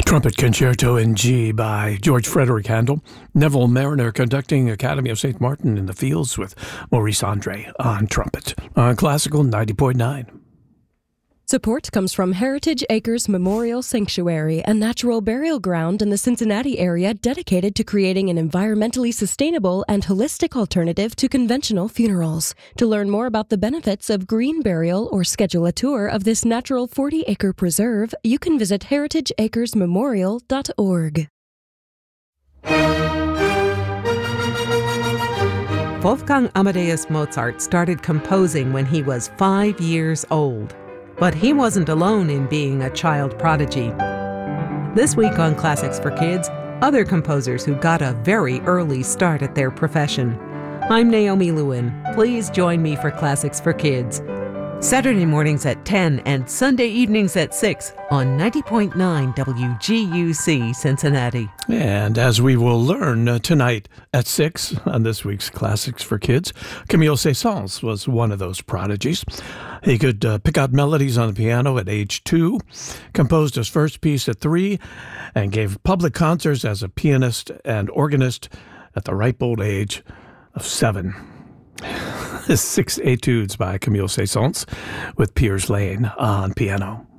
Trumpet Concerto in G by George Frederick Handel. Neville Mariner conducting Academy of St. Martin in the Fields with Maurice Andre on trumpet on Classical 90.9. Support comes from Heritage Acres Memorial Sanctuary, a natural burial ground in the Cincinnati area dedicated to creating an environmentally sustainable and holistic alternative to conventional funerals. To learn more about the benefits of green burial or schedule a tour of this natural 40-acre preserve, you can visit heritageacresmemorial.org. Wolfgang Amadeus Mozart started composing when he was 5 years old. But he wasn't alone in being a child prodigy. This week on Classics for Kids, other composers who got a very early start at their profession. I'm Naomi Lewin. Please join me for Classics for Kids. Saturday mornings at 10 and Sunday evenings at 6 on 90.9 WGUC Cincinnati. And as we will learn tonight at 6 on this week's Classics for Kids, Camille Saint-Saëns was one of those prodigies. He could pick out melodies on the piano at age 2, composed his first piece at 3, and gave public concerts as a pianist and organist at the ripe old age of 7. 6 Etudes by Camille Saint-Saëns with Piers Lane on piano.